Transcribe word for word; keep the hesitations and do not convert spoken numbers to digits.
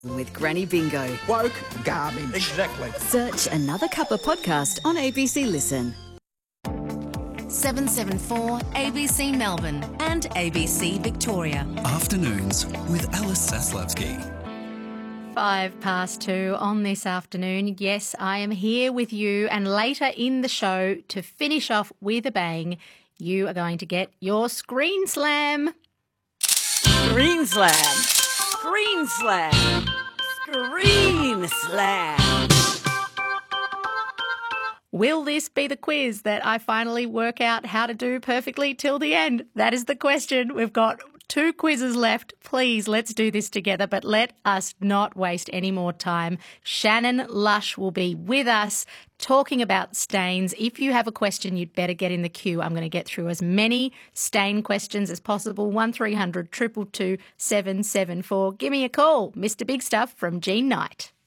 With Granny Bingo. Woke garbage. Exactly. Search Another Cuppa podcast on A B C Listen. seven seven four A B C Melbourne and A B C Victoria. Afternoons with Alice Saslavsky. Five past two on this afternoon. Yes, I am here with you, and later in the show, to finish off with a bang, you are going to get your Screen Slam. Screen Slam. Screen Slam. Screen Slam. Will this be the quiz that I finally work out how to do perfectly till the end? That is the question. We've got two quizzes left. Please, let's do this together, but let us not waste any more time. Shannon Lush will be with us talking about stains. If you have a question, you'd better get in the queue. I'm going to get through as many stain questions as possible. one three hundred two two two seven seven four. Give me a call. Mister Big Stuff from Jean Knight.